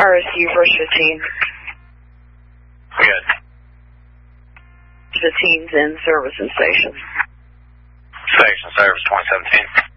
RSU for Shatine. Good. Shatine's in service and station. Station service 2017.